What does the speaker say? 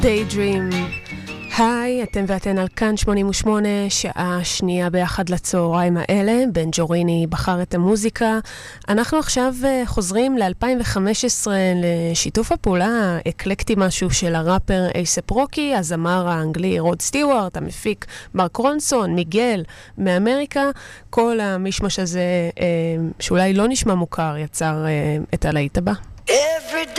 Daydream. היי, אתם ואתן על כאן 88, שעה שנייה ביחד לצהריים האלה. בן ג'וריני בחר את המוזיקה. אנחנו עכשיו חוזרים ל-2015 לשיתוף הפעולה האקלקטי משהו של הראפר אייסאפ רוקי, הזמר האנגלי רוד סטיוארט, המפיק מרק רונסון, מיגל מאמריקה. כל המשמש הזה שאולי לא נשמע מוכר יצר את הלהיט הבא.